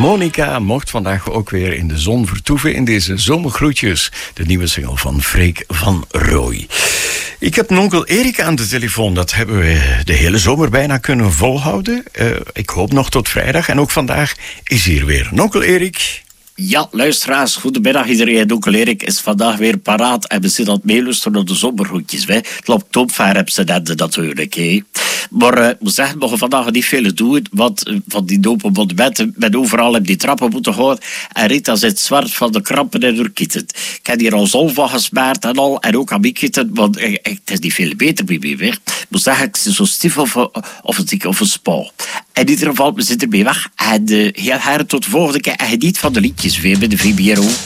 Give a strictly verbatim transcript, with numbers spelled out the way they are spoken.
Monica mocht vandaag ook weer in de zon vertoeven in deze zomergroetjes. De nieuwe single van Freek van Rooij. Ik heb onkel Erik aan de telefoon. Dat hebben we de hele zomer bijna kunnen volhouden. Uh, ik hoop nog tot vrijdag. En ook vandaag is hier weer onkel Erik. Ja, luisteraars, goedemiddag iedereen. Onkel Erik is vandaag weer paraat en we zitten aan het meeluisteren naar de zomergroetjes. Het loopt topvaar heb ze net natuurlijk. He. Maar ik uh, moet zeggen, we mogen vandaag niet veel doen, want uh, van die dopen monumenten met overal op die trappen moeten gaan. En Rita zit zwart van de krampen in haar kitten. Ik heb hier al zon van gesmaard en al, en ook aan mijn kitten, want uh, het is niet veel beter bij mij weer. Ik moet zeggen, ik zit zo stief of, of, een, of een spa. In ieder geval, we zitten ermee weg. En uh, heel graag tot de volgende keer. En geniet van de liedjes weer bij de V B R O.